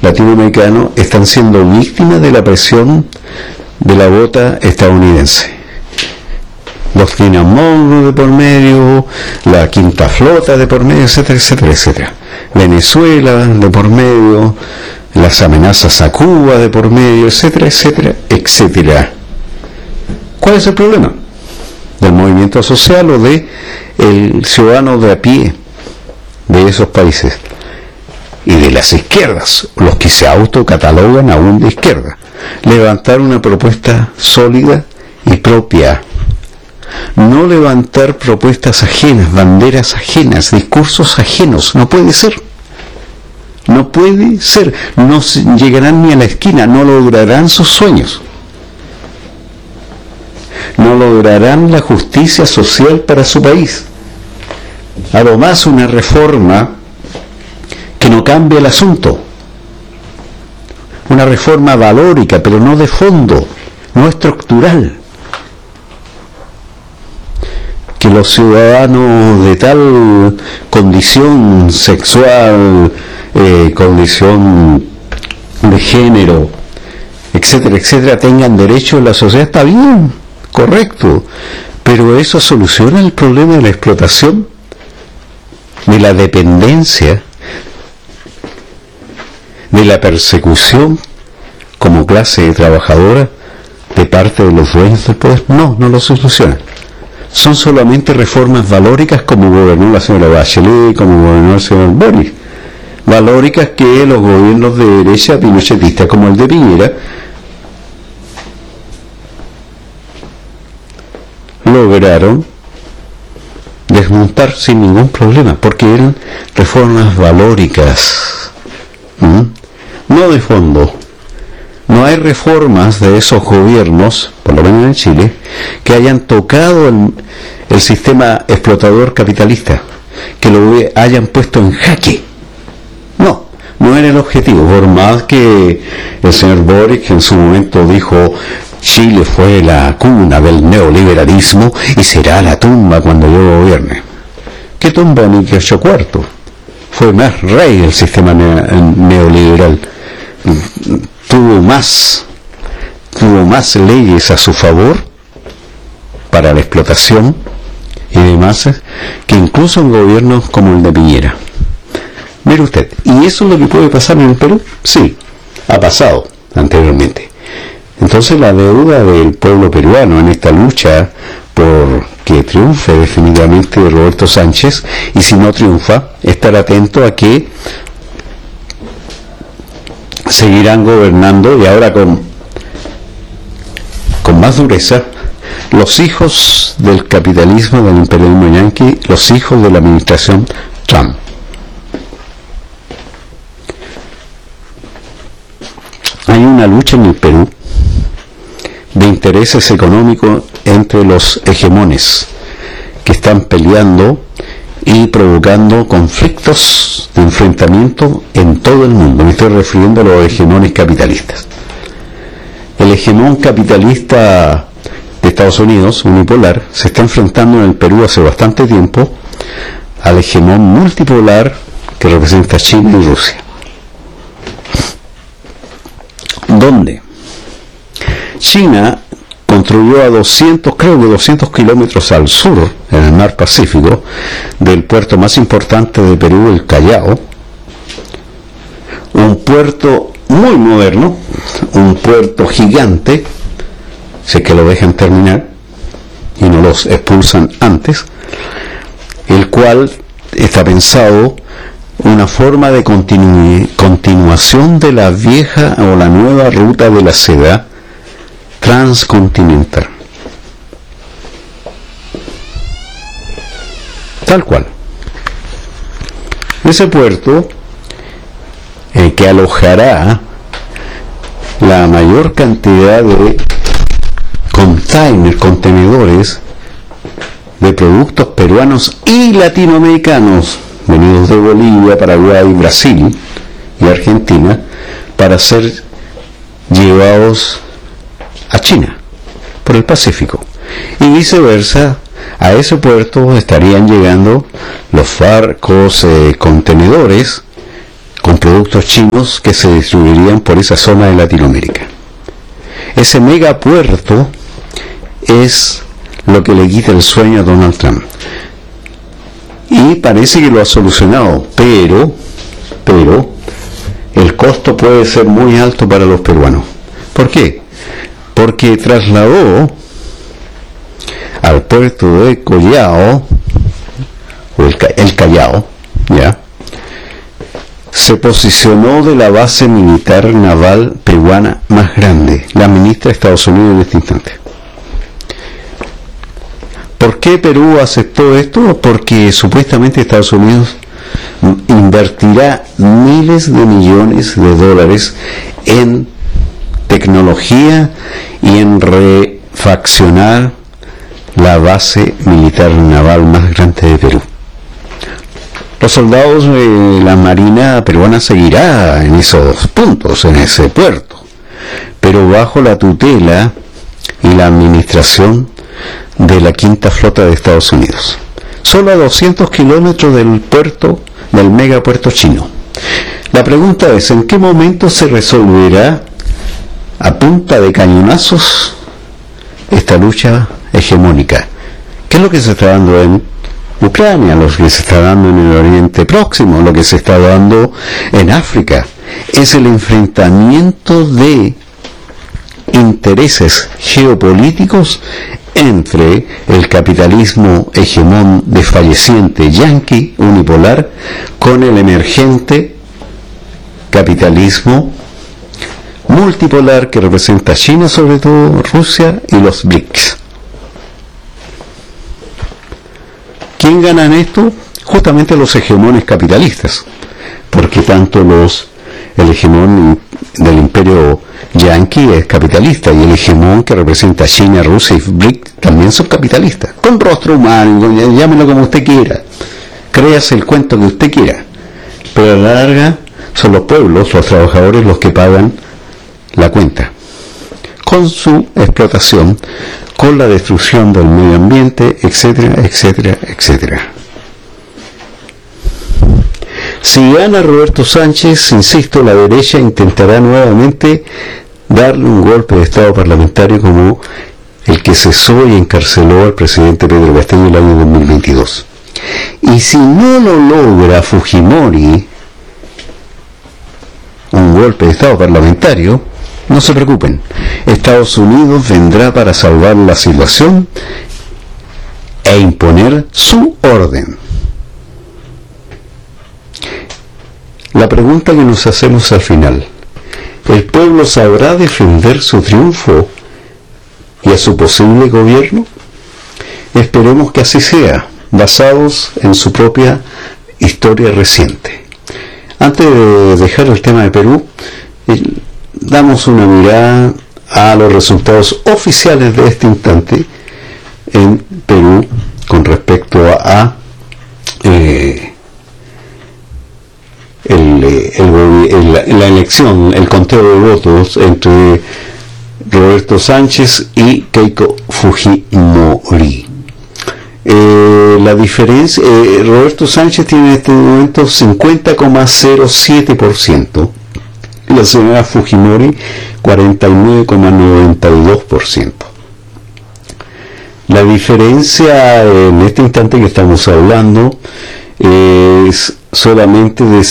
latinoamericanos están siendo víctimas de la presión de la bota estadounidense. Doctrina Monroe de por medio, la Quinta Flota de por medio, etcétera, etcétera, etcétera. Venezuela de por medio, las amenazas a Cuba de por medio, etcétera, etcétera, etcétera. ¿Cuál es el problema? ¿Del movimiento social o de el ciudadano de a pie de esos países? Y de las izquierdas, los que se autocatalogan aún de izquierda. Levantar una propuesta sólida y propia. No levantar propuestas ajenas, banderas ajenas, discursos ajenos. No puede ser. No puede ser. No llegarán ni a la esquina, no lograrán sus sueños. No lograrán la justicia social para su país. A lo más una reforma que no cambie el asunto. Una reforma valórica, pero no de fondo, no estructural. Que los ciudadanos de tal condición sexual, condición de género, etcétera, etcétera, tengan derecho en la sociedad, está bien, correcto, pero eso soluciona el problema de la explotación, de la dependencia, de la persecución como clase trabajadora de parte de los dueños del poder. No lo soluciona. Son solamente reformas valóricas como gobernó la señora Bachelet, como gobernó el señor Boris. Valóricas que los gobiernos de derecha pinochetistas como el de Piñera lograron desmontar sin ningún problema, porque eran reformas valóricas, no de fondo. No hay reformas de esos gobiernos, por lo menos en Chile, que hayan tocado el sistema explotador capitalista, que lo hayan puesto en jaque. No era el objetivo, por más que el señor Boric en su momento dijo: Chile fue la cuna del neoliberalismo y será la tumba cuando yo gobierne. ¿Qué tumba ni que 8 cuartos? Fue más rey el sistema neoliberal. Tuvo más leyes a su favor para la explotación y demás que incluso en gobiernos como el de Piñera. Mire usted, ¿y eso es lo que puede pasar en el Perú? Sí, ha pasado anteriormente. Entonces la deuda del pueblo peruano en esta lucha por que triunfe definitivamente Roberto Sánchez, y si no triunfa, estar atento a que seguirán gobernando, y ahora con más dureza, los hijos del capitalismo, del imperialismo yanqui, los hijos de la administración Trump. Hay una lucha en el Perú de intereses económicos entre los hegemones que están peleando y provocando conflictos de enfrentamiento en todo el mundo. Me estoy refiriendo a los hegemones capitalistas. El hegemón capitalista de Estados Unidos, unipolar, se está enfrentando en el Perú hace bastante tiempo al hegemón multipolar que representa China y Rusia. ¿Dónde? China construyó a 200 kilómetros al sur, en el mar Pacífico, del puerto más importante de Perú, el Callao, un puerto muy moderno, un puerto gigante, si es que lo dejan terminar y no los expulsan antes, el cual está pensado una forma de continuación de la vieja o la nueva ruta de la seda transcontinental. Tal cual. Ese puerto que alojará la mayor cantidad de contenedores de productos peruanos y latinoamericanos venidos de Bolivia, Paraguay, Brasil y Argentina para ser llevados a China por el Pacífico, y viceversa. A ese puerto estarían llegando los barcos contenedores con productos chinos que se distribuirían por esa zona de Latinoamérica. Ese megapuerto es lo que le quita el sueño a Donald Trump. Y parece que lo ha solucionado, pero el costo puede ser muy alto para los peruanos. ¿Por qué? Porque trasladó al puerto de Callao, o el Callao, ya, se posicionó de la base militar naval peruana más grande, la ministra de Estados Unidos en este instante. ¿Por qué Perú aceptó esto? Porque supuestamente Estados Unidos invertirá miles de millones de dólares en tecnología y en refaccionar la base militar naval más grande de Perú. Los soldados de la Marina peruana seguirá en esos puntos, en ese puerto, pero bajo la tutela y la administración de la Quinta Flota de Estados Unidos. Solo a 200 kilómetros del puerto, del megapuerto chino. La pregunta es, ¿en qué momento se resolverá a punta de cañonazos esta lucha hegemónica? ¿Qué es lo que se está dando en Ucrania, lo que se está dando en el Oriente Próximo, lo que se está dando en África? Es el enfrentamiento de intereses geopolíticos entre el capitalismo hegemón desfalleciente yanqui unipolar con el emergente capitalismo multipolar que representa China, sobre todo Rusia y los BRICS. ¿Quién gana en esto? Justamente los hegemones capitalistas, porque tanto el hegemón del imperio yanqui es capitalista y el hegemón que representa China, Rusia y BRICS también son capitalistas, con rostro humano, llámelo como usted quiera, créase el cuento que usted quiera, pero a la larga son los pueblos, los trabajadores los que pagan la cuenta, con su explotación, con la destrucción del medio ambiente, etcétera, etcétera, etcétera. Si gana Roberto Sánchez, insisto, la derecha intentará nuevamente darle un golpe de Estado parlamentario como el que cesó y encarceló al presidente Pedro Castillo el año 2022. Y si no lo logra Fujimori, un golpe de Estado parlamentario, no se preocupen, Estados Unidos vendrá para salvar la situación e imponer su orden. La pregunta que nos hacemos al final, ¿el pueblo sabrá defender su triunfo y a su posible gobierno? Esperemos que así sea, basados en su propia historia reciente. Antes de dejar el tema de Perú, damos una mirada a los resultados oficiales de este instante en Perú con respecto a la elección, el conteo de votos entre Roberto Sánchez y Keiko Fujimori. La diferencia, Roberto Sánchez tiene en este momento 50,07%, y la señora Fujimori 49,92%. La diferencia en este instante que estamos hablando es solamente de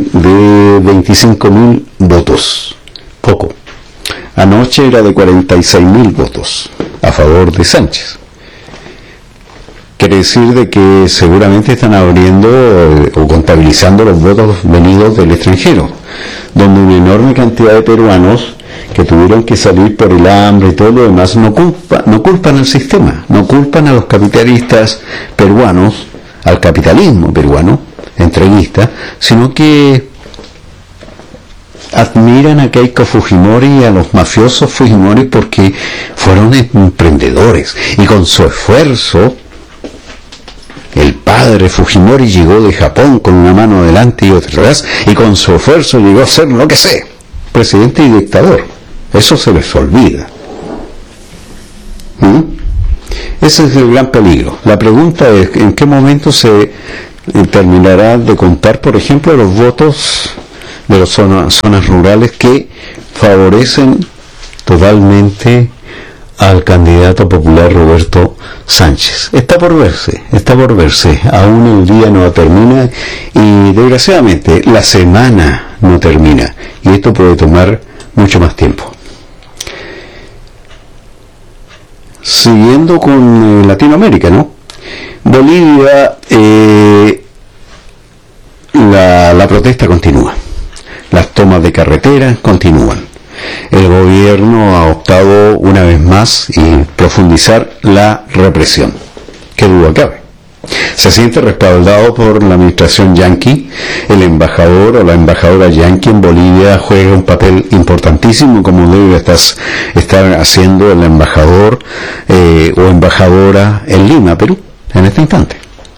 25.000 votos, poco. Anoche era de 46.000 votos a favor de Sánchez. Quiere decir de que seguramente están abriendo o contabilizando los votos venidos del extranjero, donde una enorme cantidad de peruanos que tuvieron que salir por el hambre y todo lo demás no culpan al sistema, no culpan a los capitalistas peruanos, al capitalismo peruano entreguista, sino que admiran a Keiko Fujimori y a los mafiosos Fujimori porque fueron emprendedores y con su esfuerzo. El padre Fujimori llegó de Japón con una mano adelante y otra atrás, y con su esfuerzo llegó a ser lo que sé, presidente y dictador. Eso se les olvida. Ese es el gran peligro. La pregunta es, ¿en qué momento se terminará de contar, por ejemplo, los votos de las zonas rurales que favorecen totalmente al candidato popular Roberto Sánchez. Está por verse, aún el día no termina y desgraciadamente la semana no termina y esto puede tomar mucho más tiempo. Siguiendo con Latinoamérica, ¿no? Bolivia, la protesta continúa, las tomas de carretera continúan. El gobierno ha optado una vez más y profundizar la represión. ¿Qué duda cabe? Se siente respaldado por la administración yanqui. El embajador o la embajadora yanqui en Bolivia juega un papel importantísimo, como debe estar haciendo el embajador o embajadora en Lima, Perú, en este instante.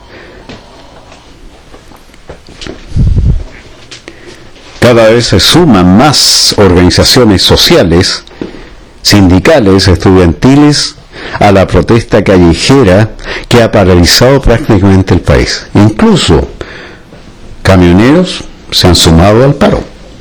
Cada vez se suman más organizaciones sociales, sindicales, estudiantiles, a la protesta callejera que ha paralizado prácticamente el país. Incluso camioneros se han sumado al paro.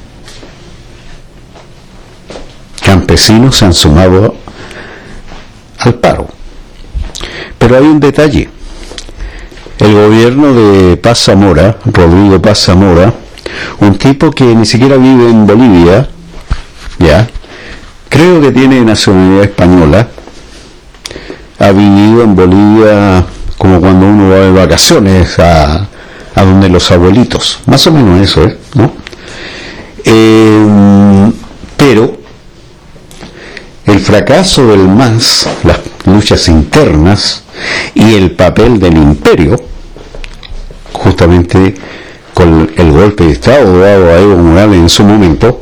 Campesinos se han sumado al paro. Pero hay un detalle. El gobierno de Paz Zamora, Rodrigo Paz Zamora, un tipo que ni siquiera vive en Bolivia, ya, creo que tiene nacionalidad española, ha vivido en Bolivia como cuando uno va de vacaciones a donde los abuelitos, más o menos eso, ¿no? Pero el fracaso del MAS, las luchas internas y el papel del imperio, justamente con el golpe de Estado dado a Evo Morales en su momento,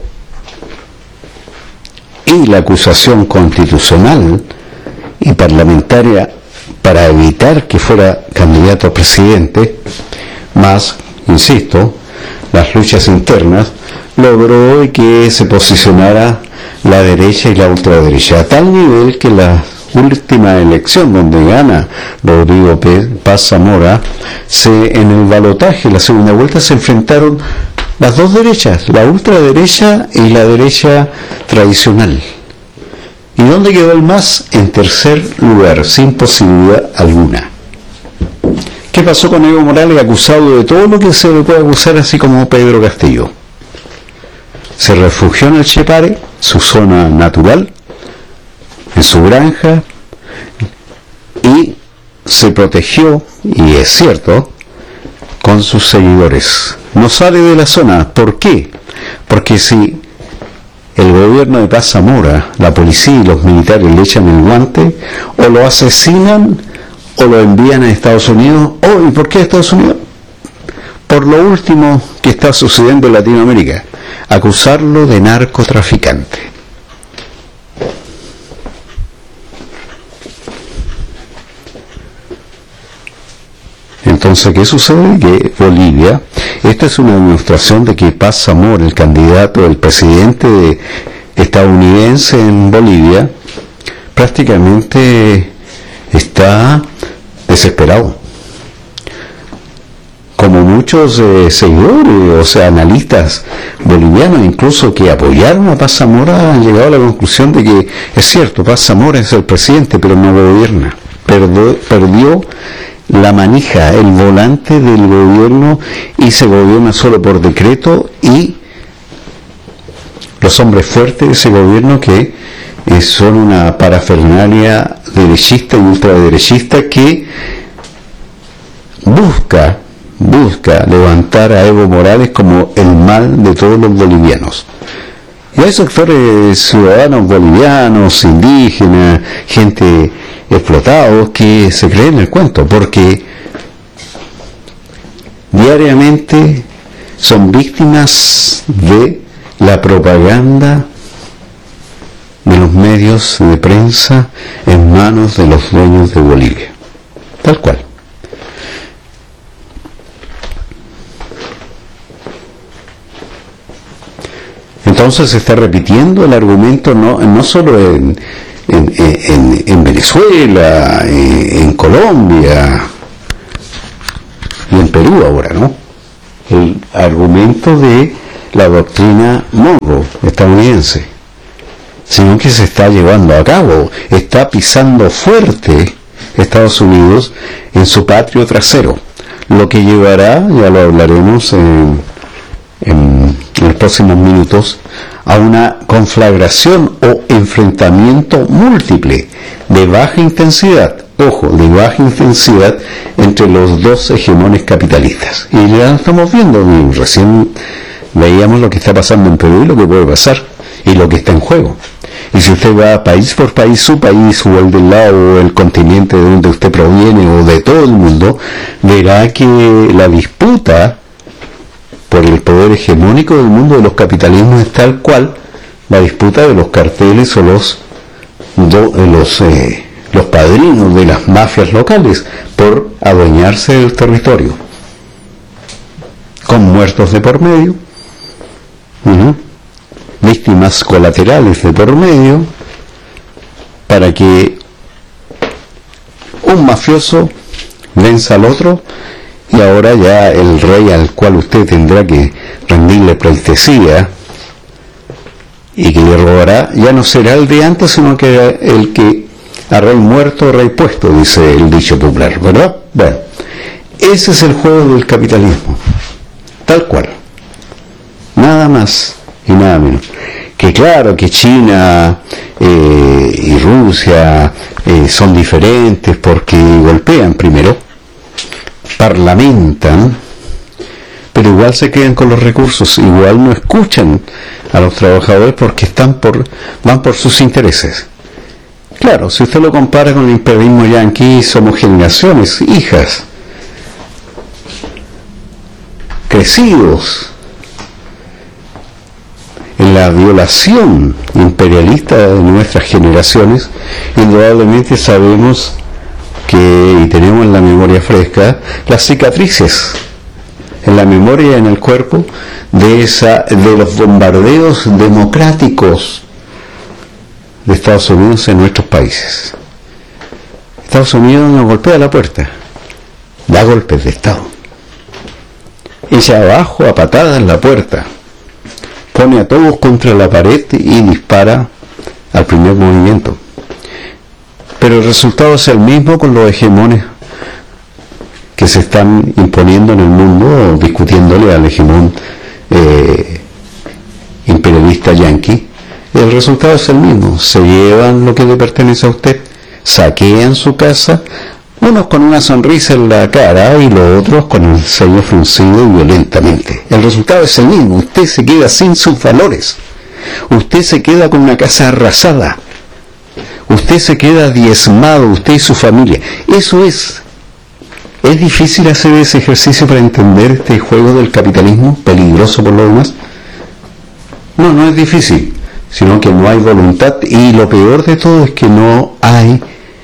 y la acusación constitucional y parlamentaria para evitar que fuera candidato a presidente, más, insisto, las luchas internas, logró que se posicionara la derecha y la ultraderecha, a tal nivel que la última elección donde gana Rodrigo Paz Zamora, en el balotaje, la segunda vuelta, se enfrentaron las dos derechas, la ultraderecha y la derecha tradicional. ¿Y dónde quedó el MAS? En tercer lugar, sin posibilidad alguna. ¿Qué pasó con Evo Morales, acusado de todo lo que se le puede acusar, así como Pedro Castillo? Se refugió en el Chepare, su zona natural, en su granja, y se protegió, y es cierto, con sus seguidores. No sale de la zona. ¿Por qué? Porque si el gobierno de Paz Zamora, la policía y los militares le echan el guante, o lo asesinan o lo envían a Estados Unidos. ¿Y por qué a Estados Unidos? Por lo último que está sucediendo en Latinoamérica, acusarlo de narcotraficante. Entonces, ¿qué sucede? Que Bolivia, esta es una demostración de que Paz Zamora, el candidato, el presidente estadounidense en Bolivia, prácticamente está desesperado. Como muchos seguidores, o sea, analistas bolivianos, incluso que apoyaron a Paz Zamora, han llegado a la conclusión de que es cierto, Paz Zamora es el presidente, pero no gobierna. Perdió la manija, el volante del gobierno, y se gobierna solo por decreto, y los hombres fuertes de ese gobierno que son una parafernalia derechista y ultraderechista que busca levantar a Evo Morales como el mal de todos los bolivianos. Y hay sectores ciudadanos bolivianos, indígenas, gente explotados que se creen el cuento, porque diariamente son víctimas de la propaganda de los medios de prensa en manos de los dueños de Bolivia. Tal cual. Entonces se está repitiendo el argumento no solo en Venezuela, en Colombia y en Perú ahora, ¿no? El argumento de la doctrina Monroe estadounidense, sino que se está llevando a cabo. Está pisando fuerte Estados Unidos en su patio trasero, lo que llevará, ya lo hablaremos en los próximos minutos, a una conflagración o enfrentamiento múltiple de baja intensidad, ojo, de baja intensidad entre los dos hegemones capitalistas. Y ya lo estamos viendo, y recién veíamos lo que está pasando en Perú y lo que puede pasar y lo que está en juego. Y si usted va país por país, su país o el del lado o el continente de donde usted proviene o de todo el mundo, verá que la disputa por el poder hegemónico del mundo de los capitalismos es tal cual la disputa de los carteles o los padrinos de las mafias locales por adueñarse del territorio, con muertos de por medio, víctimas colaterales de por medio, para que un mafioso venza al otro. Y ahora ya el rey al cual usted tendrá que rendirle pleitesía y que le robará, ya no será el de antes, sino que el que a rey muerto, rey puesto, dice el dicho popular, ¿verdad? Bueno, ese es el juego del capitalismo, tal cual, nada más y nada menos. Que claro que China y Rusia son diferentes porque golpean primero, parlamentan, pero igual se quedan con los recursos, igual no escuchan a los trabajadores porque van por sus intereses. Claro, si usted lo compara con el imperialismo yanqui, somos generaciones, hijas, crecidos en la violación imperialista de nuestras generaciones. Indudablemente sabemos y tenemos en la memoria fresca las cicatrices en la memoria y en el cuerpo de los bombardeos democráticos de Estados Unidos en nuestros países. Estados Unidos nos golpea la puerta, da golpes de Estado, echa abajo a patadas la puerta, pone a todos contra la pared y dispara al primer movimiento. Pero el resultado es el mismo con los hegemones que se están imponiendo en el mundo, discutiéndole al hegemón imperialista yanqui. El resultado es el mismo: se llevan lo que le pertenece a usted, saquean su casa, unos con una sonrisa en la cara y los otros con el ceño fruncido y violentamente. El resultado es el mismo: usted se queda sin sus valores, usted se queda con una casa arrasada, usted se queda diezmado, usted y su familia. Eso es difícil hacer ese ejercicio para entender este juego del capitalismo, peligroso por lo demás. No es difícil, sino que no hay voluntad, y lo peor de todo es que no hay,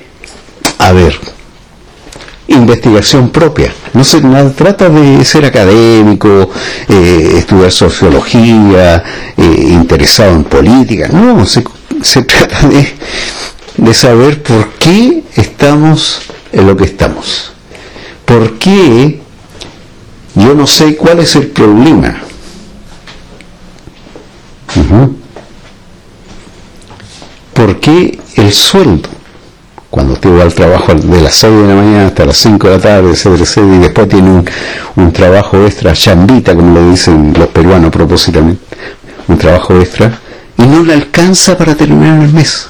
investigación propia. No se trata de ser académico, estudiar sociología, interesado en política. No, se trata de saber por qué estamos en lo que estamos. ¿Por qué? Yo no sé cuál es el problema. ¿Por qué el sueldo? Cuando usted va al trabajo de las 6 de la mañana hasta las 5 de la tarde, etcétera, y después tiene un trabajo extra, chambita, como lo dicen los peruanos a propósito, un trabajo extra, y no le alcanza para terminar el mes.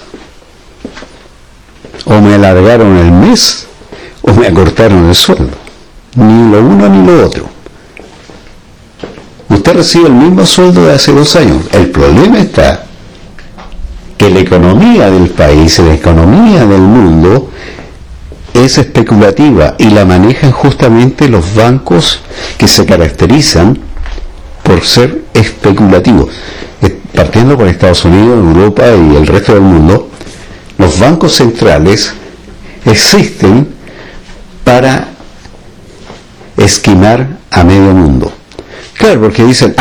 O me alargaron el mes, o me acortaron el sueldo. Ni lo uno ni lo otro. Usted recibe el mismo sueldo de hace 2 años. El problema está que la economía del país, la economía del mundo, es especulativa y la manejan justamente los bancos que se caracterizan por ser especulativos. Partiendo por Estados Unidos, Europa y el resto del mundo, los bancos centrales existen para esquimar a medio mundo. Claro, porque dicen,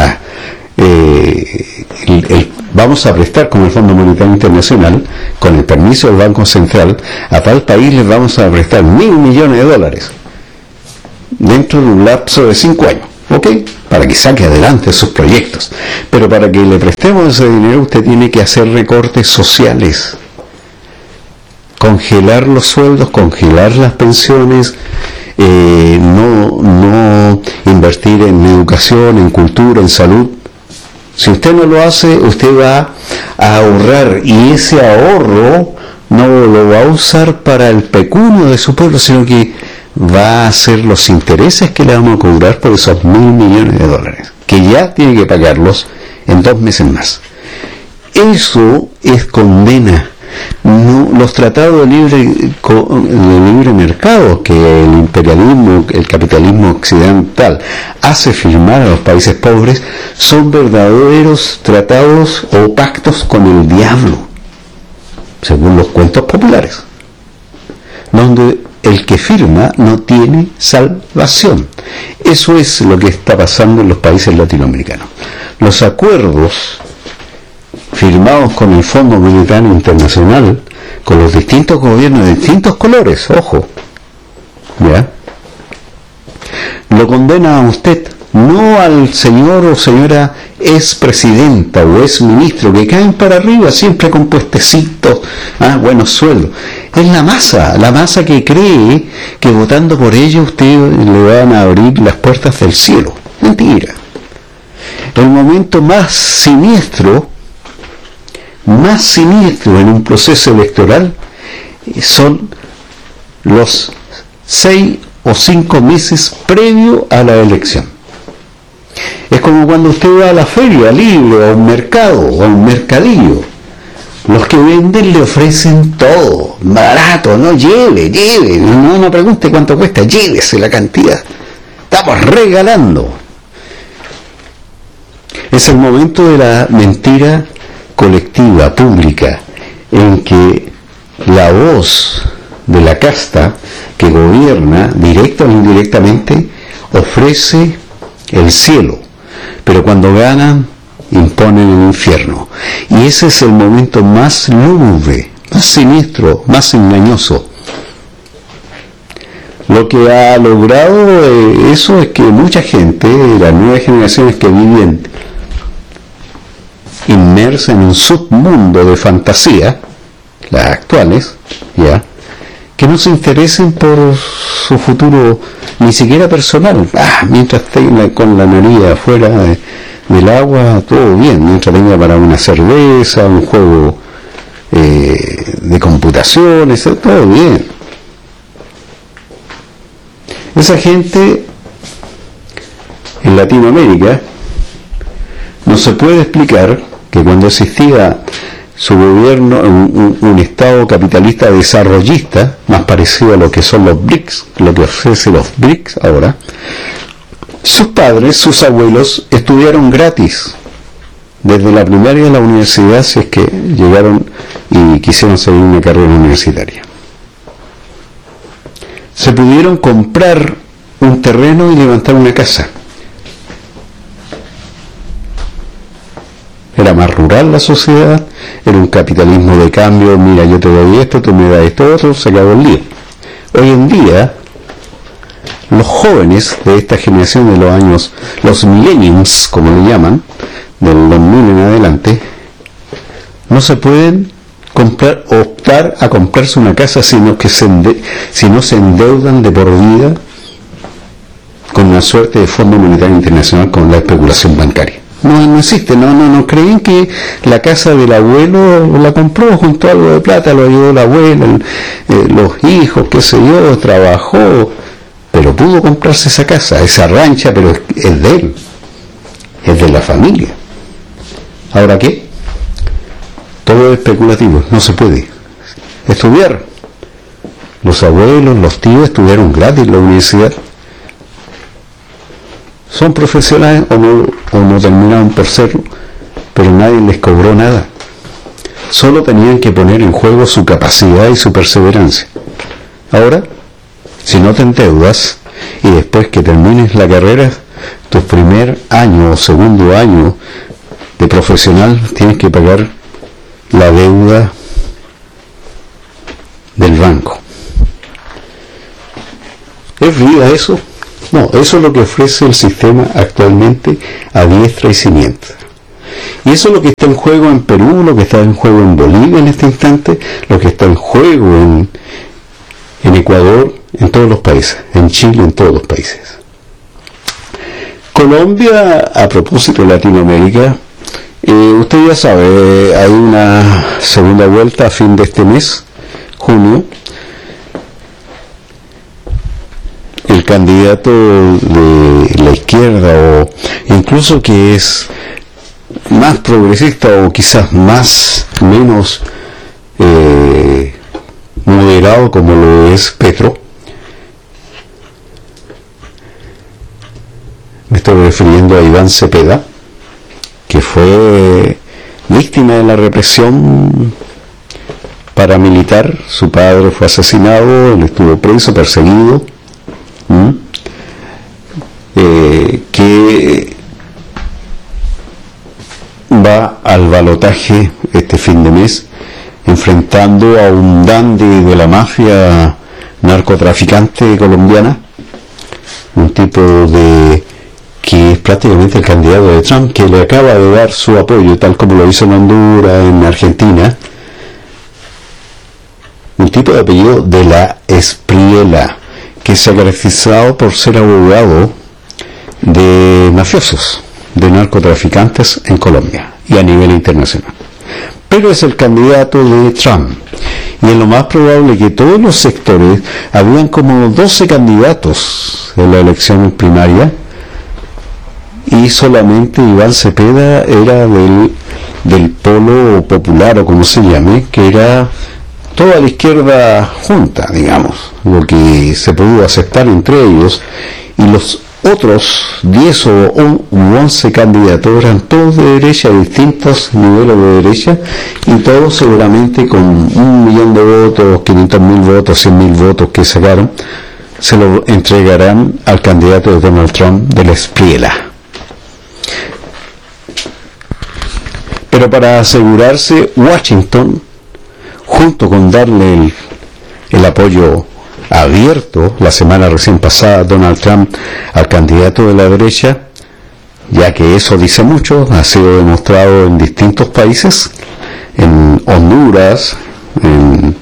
vamos a prestar como el Fondo Monetario Internacional, con el permiso del Banco Central, a tal país les vamos a prestar $1.000 millones dentro de un lapso de 5 años, ¿ok? para que saque adelante sus proyectos. Pero para que le prestemos ese dinero, usted tiene que hacer recortes sociales, congelar los sueldos, congelar las pensiones, no invertir en educación, en cultura, en salud. Si usted no lo hace, usted va a ahorrar, y ese ahorro no lo va a usar para el pecunio de su pueblo, sino que va a ser los intereses que le vamos a cobrar por esos $1.000 millones, que ya tiene que pagarlos en 2 meses más. Eso es condena. No, los tratados de libre mercado que el imperialismo, el capitalismo occidental hace firmar a los países pobres son verdaderos tratados o pactos con el diablo, según los cuentos populares, donde el que firma no tiene salvación. Eso es lo que está pasando en los países latinoamericanos. Los acuerdos firmados con el Fondo Monetario Internacional, con los distintos gobiernos de distintos colores, ojo, ¿ya? Lo condena a usted, no al señor o señora expresidenta o exministro, que caen para arriba siempre con puestecitos, buenos sueldos. Es la masa que cree que votando por ellos usted le van a abrir las puertas del cielo. Mentira. El momento más siniestro en un proceso electoral son los 6 o 5 meses previo a la elección. Es como cuando usted va a la feria libre, o a un mercado, o a un mercadillo. Los que venden le ofrecen todo, barato, no lleve, no pregunte cuánto cuesta, llévese la cantidad. Estamos regalando. Es el momento de la mentira colectiva, pública, en que la voz de la casta que gobierna, directa o indirectamente, ofrece el cielo, pero cuando ganan, imponen el infierno. Y ese es el momento más lúgubre, más siniestro, más engañoso. Lo que ha logrado eso es que mucha gente, las nuevas generaciones que viven inmersa en un submundo de fantasía, las actuales, ya, que no se interesen por su futuro ni siquiera personal. Mientras tenga con la nariz afuera del agua, todo bien. Mientras tenga para una cerveza, un juego de computaciones, todo bien. Esa gente en Latinoamérica no se puede explicar que cuando existía su gobierno, un Estado capitalista desarrollista, más parecido a lo que son los BRICS, lo que ofrece los BRICS ahora, sus padres, sus abuelos, estudiaron gratis, desde la primaria a la universidad, si es que llegaron y quisieron seguir una carrera universitaria. Se pudieron comprar un terreno y levantar una casa. Era más rural la sociedad, era un capitalismo de cambio, mira, yo te doy esto, tú me das esto otro, se acabó el lío. Hoy en día, los jóvenes de esta generación de los años, los millennials, como le llaman, del 2000 en adelante, no se pueden optar a comprarse una casa, sino que si no se endeudan de por vida con una suerte de Fondo Monetario Internacional con la especulación bancaria. No existe, no creen que la casa del abuelo la compró junto a algo de plata, lo ayudó la abuela, los hijos, qué sé yo, trabajó, pero pudo comprarse esa casa, esa rancha, pero es de él, es de la familia. ¿Ahora qué? Todo es especulativo, no se puede. Estudiar. Los abuelos, los tíos estudiaron gratis en la universidad. Son profesionales o no terminaron por serlo, pero nadie les cobró nada. Solo tenían que poner en juego su capacidad y su perseverancia. Ahora, si no te endeudas y después que termines la carrera, tu primer año o segundo año de profesional, tienes que pagar la deuda del banco. ¿Es vida eso? No, eso es lo que ofrece el sistema actualmente a diestra y siniestra. Y eso es lo que está en juego en Perú, lo que está en juego en Bolivia en este instante, lo que está en juego en Ecuador, en todos los países, en Chile, en todos los países. Colombia, a propósito de Latinoamérica, usted ya sabe, hay una segunda vuelta a fin de este mes, junio. El candidato de la izquierda, o incluso que es más progresista o quizás menos moderado, como lo es Petro, me estoy refiriendo a Iván Cepeda, que fue víctima de la represión paramilitar. Su padre fue asesinado, él estuvo preso, perseguido, que va al balotaje este fin de mes, enfrentando a un dandy de la mafia narcotraficante colombiana, un tipo que es prácticamente el candidato de Trump, que le acaba de dar su apoyo, tal como lo hizo en Honduras, en Argentina, un tipo de apellido de la Espriella, que se ha caracterizado por ser abogado de mafiosos, de narcotraficantes en Colombia y a nivel internacional. Pero es el candidato de Trump, y es lo más probable que todos los sectores, habían como 12 candidatos en la elección primaria, y solamente Iván Cepeda era del polo popular, o como se llame, que era toda la izquierda junta, digamos, lo que se pudo aceptar entre ellos, y los otros 10 o 11 candidatos eran todos de derecha, distintos niveles de derecha, y todos seguramente con 1 millón de votos, 500.000 votos, 100.000 votos que sacaron, se lo entregarán al candidato de Donald Trump, de la Espriella. Pero para asegurarse, Washington, junto con darle el apoyo abierto la semana recién pasada Donald Trump al candidato de la derecha, ya que eso dice mucho, ha sido demostrado en distintos países, en Honduras, en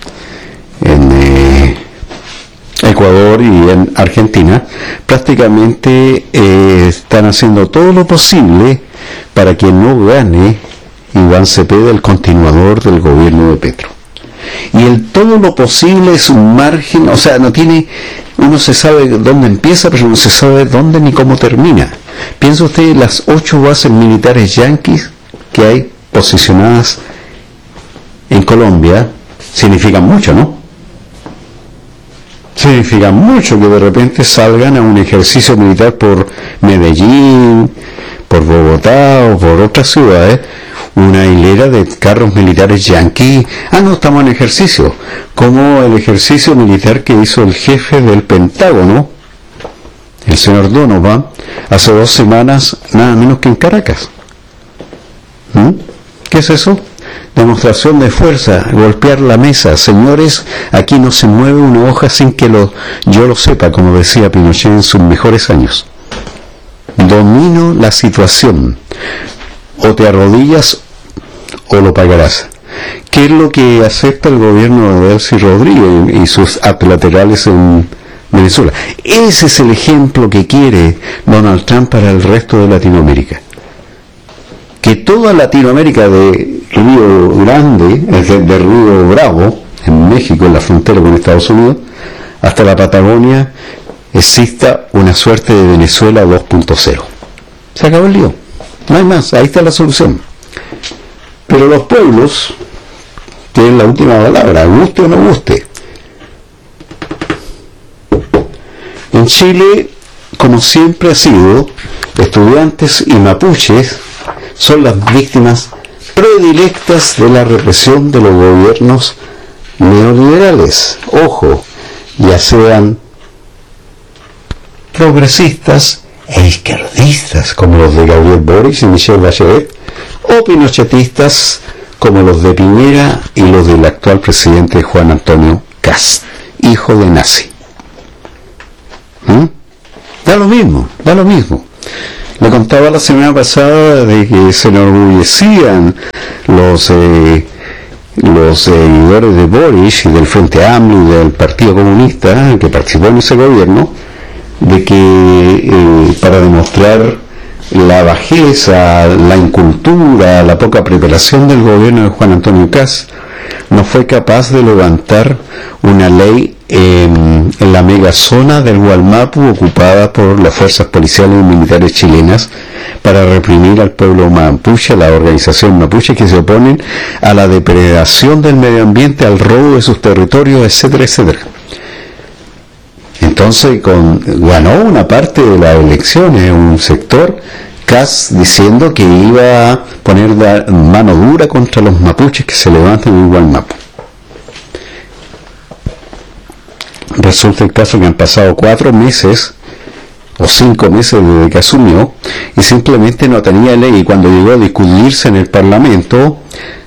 Ecuador y en Argentina, prácticamente están haciendo todo lo posible para que no gane Iván Cepeda, el continuador del gobierno de Petro. Y el todo lo posible es un margen, o sea, no tiene, uno se sabe dónde empieza, pero no se sabe dónde ni cómo termina. Piensa usted en las 8 bases militares yanquis que hay posicionadas en Colombia, significan mucho, ¿no? Significa mucho que de repente salgan a un ejercicio militar por Medellín, por Bogotá o por otras ciudades, una hilera de carros militares yanquis. No estamos en ejercicio, como el ejercicio militar que hizo el jefe del Pentágono, el señor Donovan, hace 2 semanas, nada menos que en Caracas. ¿Qué es eso? Demostración de fuerza, golpear la mesa. Señores, aquí no se mueve una hoja sin que yo lo sepa, como decía Pinochet en sus mejores años. Domino la situación. O te arrodillas o lo pagarás. ¿Qué es lo que acepta el gobierno de Delcy Rodríguez y sus aplaterales en Venezuela? Ese es el ejemplo que quiere Donald Trump para el resto de Latinoamérica. Que toda Latinoamérica, de Río Grande, de Río Bravo, en México, en la frontera con Estados Unidos, hasta la Patagonia, exista una suerte de Venezuela 2.0. Se acabó el lío. No hay más, ahí está la solución. Pero los pueblos tienen la última palabra, guste o no guste. En Chile, como siempre ha sido, estudiantes y mapuches son las víctimas predilectas de la represión de los gobiernos neoliberales. Ojo, ya sean progresistas e izquierdistas como los de Gabriel Boric y Michelle Bachelet, o pinochetistas como los de Piñera y los del actual presidente Juan Antonio Kast, hijo de nazi. Da lo mismo, da lo mismo. Le contaba la semana pasada de que se enorgullecían los seguidores de Boris y del Frente Amplio y del Partido Comunista que participó en ese gobierno, de que para demostrar la bajeza, la incultura, la poca preparación del gobierno de Juan Antonio Kast, no fue capaz de levantar una ley en la megazona del Gualmapu ocupada por las fuerzas policiales y militares chilenas para reprimir al pueblo mapuche, a la organización mapuche, que se oponen a la depredación del medio ambiente, al robo de sus territorios, etcétera, etcétera. Entonces ganó una parte de las elecciones, un sector, Kast diciendo que iba a poner mano dura contra los mapuches que se levantan en el Gualmapu. Resulta el caso que han pasado 4 meses o 5 meses desde que asumió y simplemente no tenía ley, y cuando llegó a discutirse en el Parlamento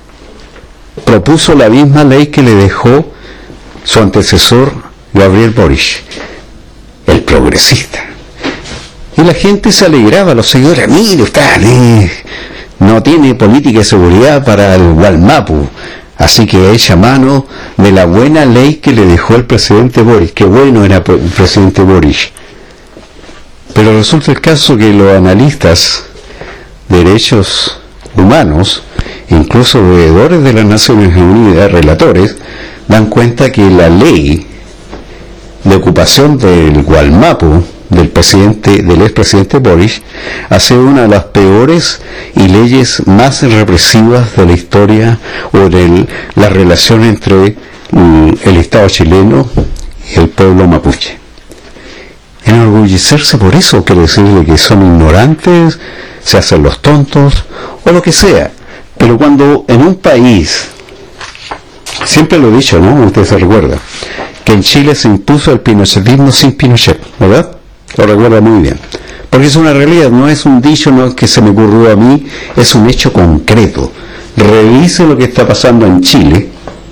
propuso la misma ley que le dejó su antecesor Gabriel Boric, el progresista. Y la gente se alegraba, los seguidores, mire usted, no tiene política de seguridad para el Gualmapu, así que echa mano de la buena ley que le dejó el presidente Boric. Qué bueno era el presidente Boric. Pero resulta el caso que los analistas de derechos humanos, incluso veedores de las Naciones Unidas, relatores, dan cuenta que la ley de ocupación del Gualmapu del expresidente Boric ha sido una de las peores y leyes más represivas de la historia o de la relación entre el Estado chileno y el pueblo mapuche. Enorgullecerse por eso quiere decirle que son ignorantes, se hacen los tontos o lo que sea. Pero cuando en un país, siempre lo he dicho, ¿no? Usted se recuerda que en Chile se impuso el pinochetismo sin Pinochet, ¿verdad? Lo recuerda muy bien. Porque es una realidad, no es un dicho, no es que se me ocurrió a mí, es un hecho concreto. Revise lo que está pasando en Chile,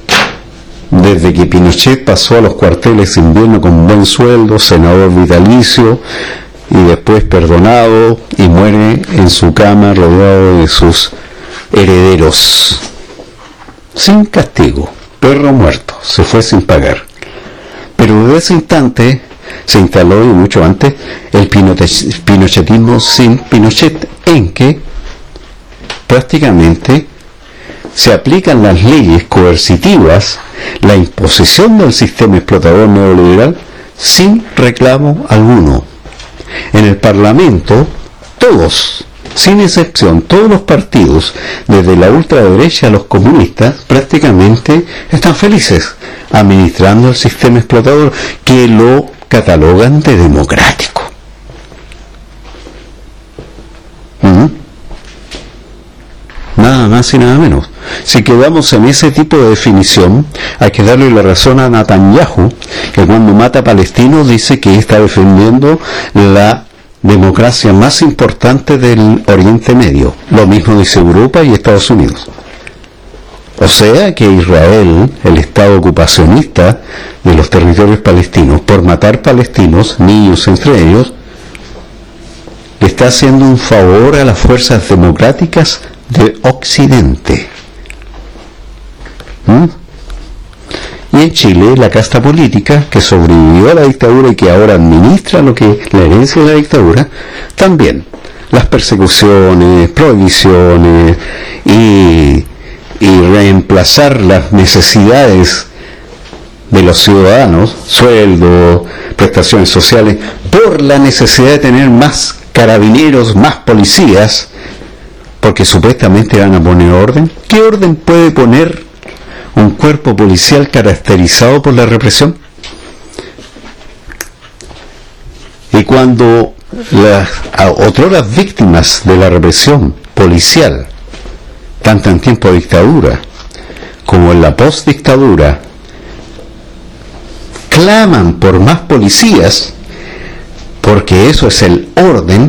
desde que Pinochet pasó a los cuarteles de invierno con buen sueldo, senador vitalicio, y después perdonado, y muere en su cama rodeado de sus herederos. Sin castigo, perro muerto, se fue sin pagar. Pero desde ese instante se instaló, y mucho antes, el pinochetismo sin Pinochet, en que prácticamente se aplican las leyes coercitivas, la imposición del sistema explotador neoliberal sin reclamo alguno. En el Parlamento, todos, sin excepción, todos los partidos, desde la ultraderecha a los comunistas, prácticamente están felices administrando el sistema explotador, que lo catalogan de democrático. Nada más y nada menos. Si quedamos en ese tipo de definición, hay que darle la razón a Netanyahu, que cuando mata a palestinos dice que está defendiendo la democracia más importante del Oriente Medio. Lo mismo dice Europa y Estados Unidos. O sea que Israel, el Estado ocupacionista de los territorios palestinos, por matar palestinos, niños entre ellos, le está haciendo un favor a las fuerzas democráticas de Occidente. Y en Chile, la casta política que sobrevivió a la dictadura y que ahora administra lo que la herencia de la dictadura, también las persecuciones, prohibiciones y reemplazar las necesidades de los ciudadanos, sueldos, prestaciones sociales, por la necesidad de tener más carabineros, más policías, porque supuestamente van a poner orden. ¿Qué orden puede poner un cuerpo policial caracterizado por la represión? Y cuando las otras víctimas de la represión policial, tanto en tiempo de dictadura como en la postdictadura, claman por más policías, porque eso es el orden,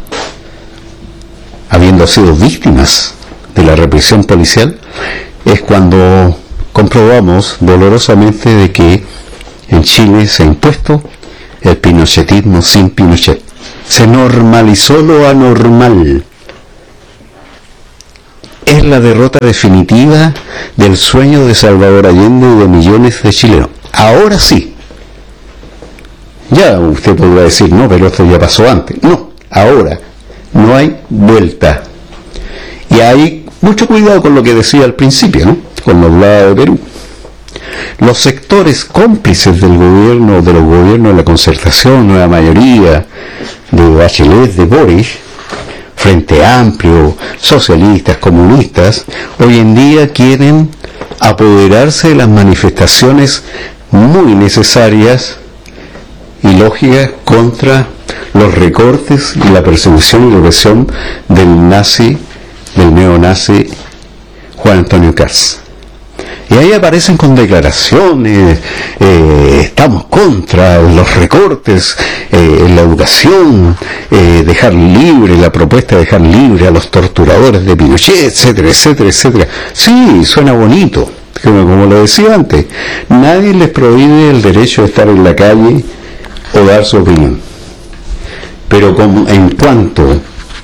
habiendo sido víctimas de la represión policial, es cuando comprobamos dolorosamente de que en Chile se ha impuesto el pinochetismo sin Pinochet. Se normalizó lo anormal. Es la derrota definitiva del sueño de Salvador Allende y de millones de chilenos. Ahora sí. Ya usted podrá decir, no, pero esto ya pasó antes. No, ahora. No hay vuelta. Y hay mucho cuidado con lo que decía al principio, ¿no? Cuando hablaba de Perú. Los sectores cómplices del gobierno, de los gobiernos de la concertación, nueva mayoría, de Bachelet, de Boris, Frente Amplio, socialistas, comunistas, hoy en día quieren apoderarse de las manifestaciones muy necesarias y lógicas contra los recortes y la persecución y la represión del neonazi Juan Antonio Caz. Y ahí aparecen con declaraciones, estamos contra los recortes en la educación, dejar libre, la propuesta de dejar libre a los torturadores de Pinochet, etcétera, etcétera, etcétera. Sí, suena bonito, como lo decía antes, nadie les prohíbe el derecho de estar en la calle o dar su opinión. Pero en cuanto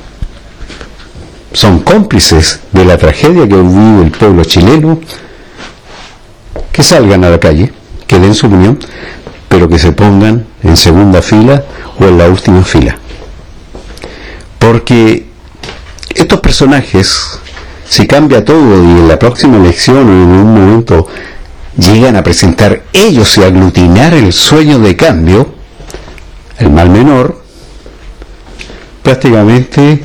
son cómplices de la tragedia que vive el pueblo chileno, que salgan a la calle, que den su opinión, pero que se pongan en segunda fila o en la última fila. Porque estos personajes, si cambia todo y en la próxima elección o en un momento llegan a presentar ellos y aglutinar el sueño de cambio, el mal menor, prácticamente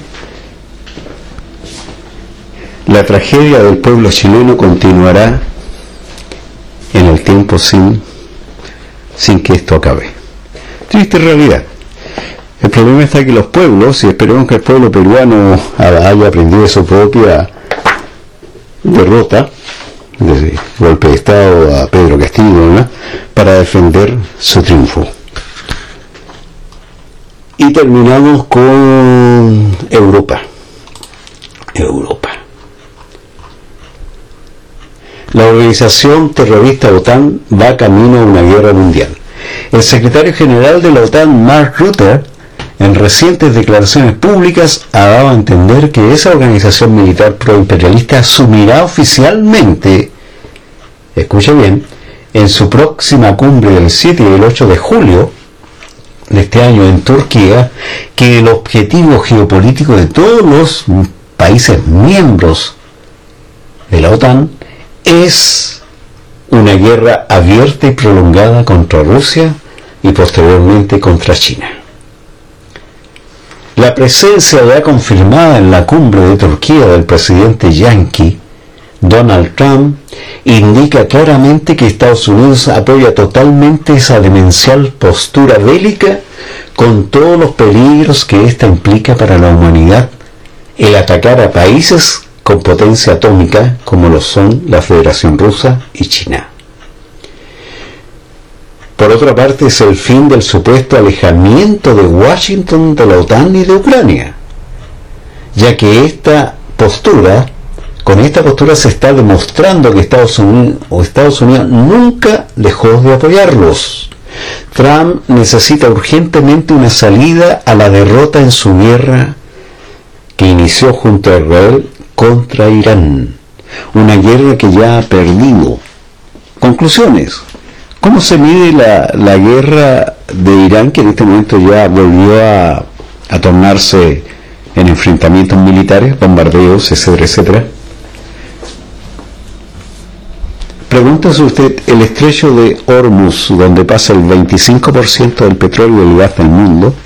la tragedia del pueblo chileno continuará en el tiempo sin que esto acabe. Triste realidad. El problema está que los pueblos, y esperemos que el pueblo peruano haya aprendido de su propia derrota, desde golpe de Estado a Pedro Castillo, ¿no?, para defender su triunfo. Y terminamos con Europa. La organización terrorista OTAN va camino a una guerra mundial. El secretario general de la OTAN, Mark Rutte, en recientes declaraciones públicas ha dado a entender que esa organización militar proimperialista asumirá oficialmente, escuche bien, en su próxima cumbre del 7 y el 8 de julio de este año en Turquía, que el objetivo geopolítico de todos los países miembros de la OTAN es una guerra abierta y prolongada contra Rusia y posteriormente contra China. La presencia ya confirmada en la cumbre de Turquía del presidente yanqui Donald Trump indica claramente que Estados Unidos apoya totalmente esa demencial postura bélica con todos los peligros que ésta implica para la humanidad, el atacar a países con potencia atómica como lo son la Federación Rusa y China. Por otra parte, es el fin del supuesto alejamiento de Washington de la OTAN y de Ucrania, ya que con esta postura se está demostrando que Estados Unidos nunca dejó de apoyarlos. Trump necesita urgentemente una salida a la derrota en su guerra que inició junto a Israel contra Irán, una guerra que ya ha perdido. Conclusiones. ¿Cómo se mide la guerra de Irán, que en este momento ya volvió a tornarse en enfrentamientos militares, bombardeos, etcétera, etcétera? Pregúntese usted, el estrecho de Hormuz, donde pasa el 25% del petróleo y el gas del mundo,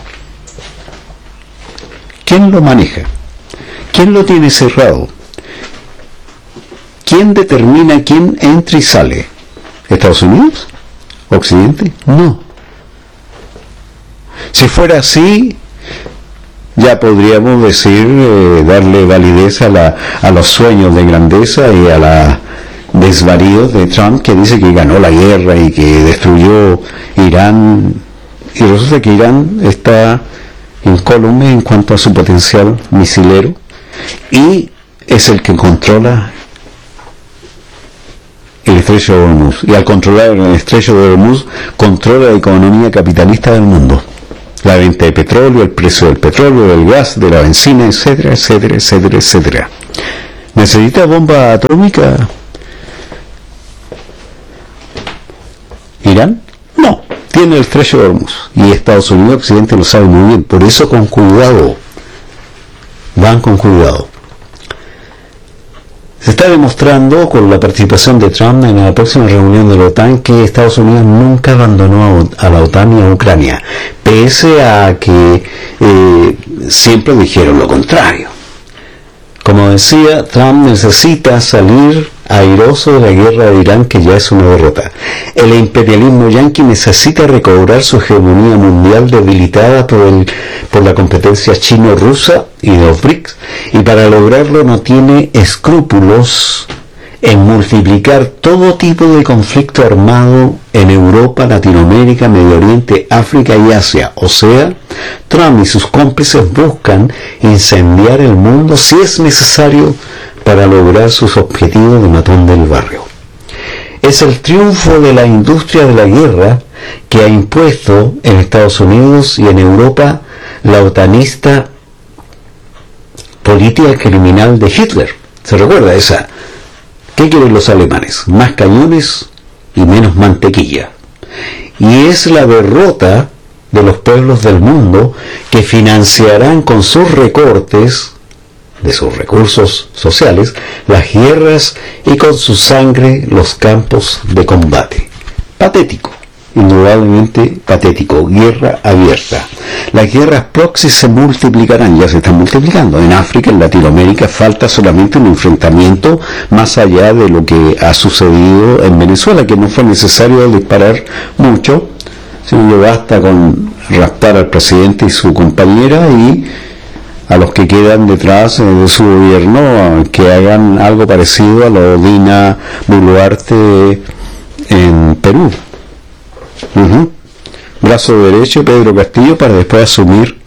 ¿quién lo maneja? ¿Quién lo tiene cerrado? ¿Quién determina quién entra y sale? ¿Estados Unidos? ¿Occidente? No. Si fuera así, ya podríamos decir, darle validez a los sueños de grandeza y a la desvaríos de Trump, que dice que ganó la guerra y que destruyó Irán, y resulta que Irán está incólume en cuanto a su potencial misilero y es el que controla el estrecho de Hormuz, y al controlar el estrecho de Hormuz controla la economía capitalista del mundo. la venta de petróleo, el precio del petróleo, del gas, de la benzina, etcétera, etcétera, etcétera, etcétera. ¿Necesita bomba atómica Irán? No, tiene el estrecho de Hormuz, y Estados Unidos y Occidente lo sabe muy bien. Por eso, con cuidado, van con cuidado. Se está demostrando con la participación de Trump en la próxima reunión de la OTAN que Estados Unidos nunca abandonó a la OTAN y a Ucrania, pese a que siempre dijeron lo contrario. Como decía, Trump necesita salir airoso de la guerra de Irán, que ya es una derrota. El imperialismo yanqui necesita recobrar su hegemonía mundial debilitada por la competencia chino-rusa y de los BRICS, y para lograrlo no tiene escrúpulos en multiplicar todo tipo de conflicto armado en Europa, Latinoamérica, Medio Oriente, África y Asia. O sea, Trump y sus cómplices buscan incendiar el mundo si es necesario para lograr sus objetivos de matón del barrio. Es el triunfo de la industria de la guerra que ha impuesto en Estados Unidos y en Europa la otanista política criminal de Hitler. ¿Se recuerda esa? ¿Qué quieren los alemanes? Más cañones y menos mantequilla. Y es la derrota de los pueblos del mundo que financiarán con sus recortes de sus recursos sociales las guerras y con su sangre los campos de combate. Patético, indudablemente patético. Guerra abierta. Las guerras proxy se multiplicarán, ya se están multiplicando. En África, en Latinoamérica, falta solamente un enfrentamiento más allá de lo que ha sucedido en Venezuela, que no fue necesario disparar mucho, sino que basta con raspar al presidente y su compañera y a los que quedan detrás de su gobierno que hagan algo parecido a lo de Dina Boluarte en Perú. Brazo derecho Pedro Castillo para después asumir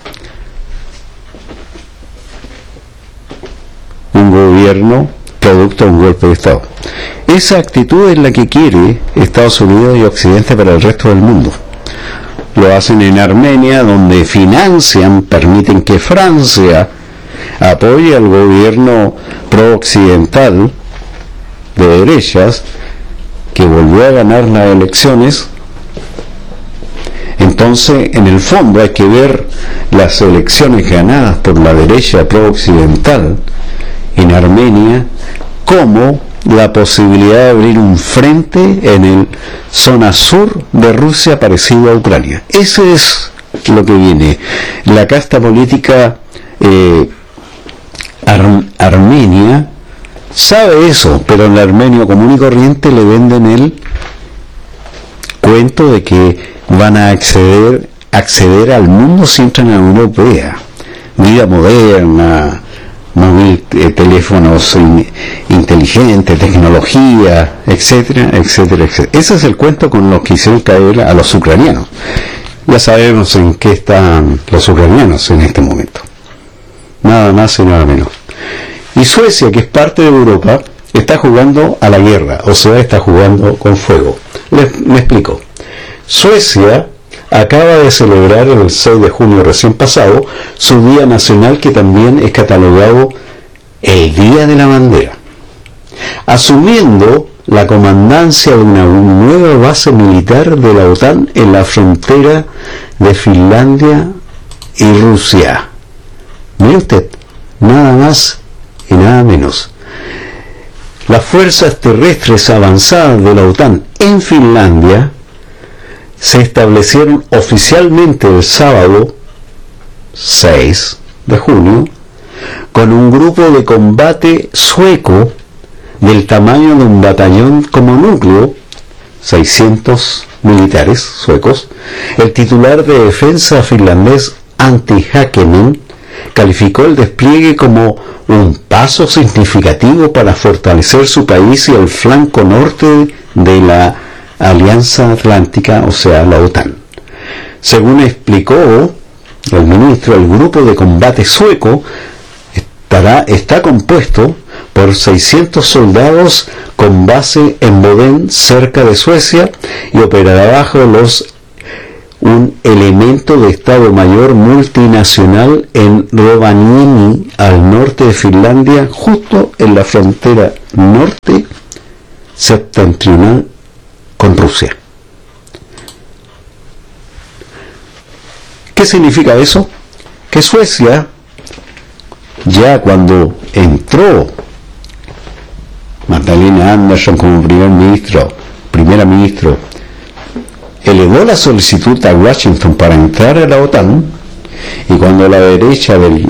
un gobierno producto de un golpe de Estado. Esa actitud es la que quiere Estados Unidos y Occidente para el resto del mundo. Lo hacen en Armenia, donde financian, permiten que Francia apoye al gobierno pro-occidental de derechas que volvió a ganar las elecciones. Entonces, en el fondo hay que ver las elecciones ganadas por la derecha pro-occidental en Armenia como la posibilidad de abrir un frente en el zona sur de Rusia parecido a Ucrania. Ese es lo que viene. La casta política armenia sabe eso, pero en el armenio común y corriente le venden el cuento de que van a acceder al mundo si entran a la Unión Europea. Vida moderna, teléfonos inteligentes, tecnología, etcétera, etcétera, etcétera. Ese es el cuento con los que hicieron caer a los ucranianos. Ya sabemos en qué están los ucranianos en este momento. Nada más y nada menos. Y Suecia, que es parte de Europa, está jugando a la guerra, o sea, está jugando con fuego. Me explico. Suecia acaba de celebrar el 6 de junio recién pasado su Día Nacional, que también es catalogado el Día de la Bandera, asumiendo la comandancia de una nueva base militar de la OTAN en la frontera de Finlandia y Rusia. Mire usted, nada más y nada menos. Las fuerzas terrestres avanzadas de la OTAN en Finlandia se establecieron oficialmente el sábado 6 de junio con un grupo de combate sueco del tamaño de un batallón como núcleo, 600 militares suecos. El titular de defensa finlandés Antti Häkkänen calificó el despliegue como un paso significativo para fortalecer su país y el flanco norte de la Alianza Atlántica, o sea, la OTAN. Según explicó el ministro, el grupo de combate sueco está compuesto por 600 soldados con base en Boden, cerca de Suecia, y operará bajo los un elemento de Estado Mayor multinacional en Rovaniemi, al norte de Finlandia, justo en la frontera norte septentrional con Rusia. ¿Qué significa eso? Que Suecia, ya cuando entró Magdalena Andersson como primera ministra, elevó la solicitud a Washington para entrar a la OTAN, y cuando la derecha del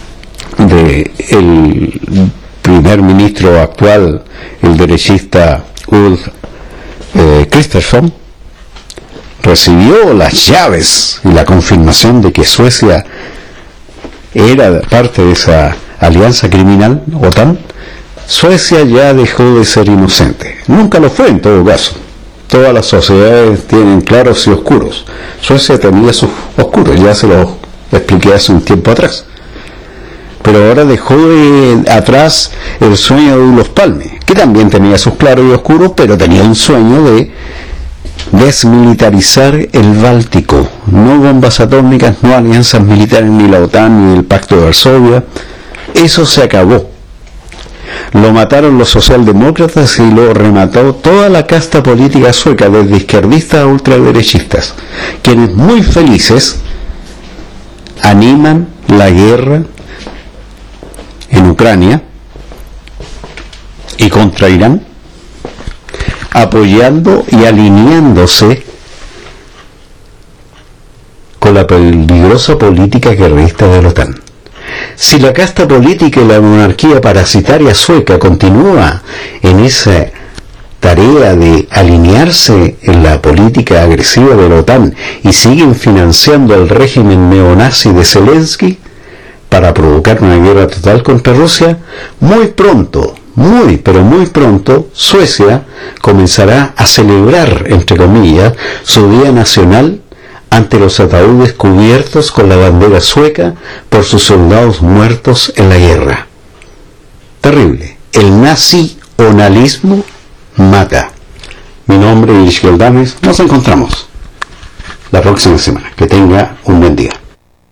primer ministro actual, el derechista Ulf Kristersson, recibió las llaves y la confirmación de que Suecia era parte de esa alianza criminal OTAN, Suecia ya dejó de ser inocente. Nunca lo fue, en todo caso. Todas las sociedades tienen claros y oscuros. Suecia tenía sus oscuros, ya se los expliqué hace un tiempo atrás. Pero ahora dejó atrás el sueño de Olof Palme, que también tenía sus claros y oscuros, pero tenía un sueño de desmilitarizar el Báltico. No bombas atómicas, no alianzas militares, ni la OTAN, ni el Pacto de Varsovia. Eso se acabó. Lo mataron los socialdemócratas y lo remató toda la casta política sueca, desde izquierdistas a ultraderechistas, quienes muy felices animan la guerra en Ucrania y contra Irán, apoyando y alineándose con la peligrosa política guerrerista de la OTAN. Si la casta política y la monarquía parasitaria sueca continúa en esa tarea de alinearse en la política agresiva de la OTAN y siguen financiando el régimen neonazi de Zelensky para provocar una guerra total contra Rusia, muy pronto, Suecia comenzará a celebrar, entre comillas, su Día Nacional ante los ataúdes cubiertos con la bandera sueca por sus soldados muertos en la guerra. Terrible. El nacionalismo mata. Mi nombre es Illich Galdames. Nos encontramos la próxima semana. Que tenga un buen día.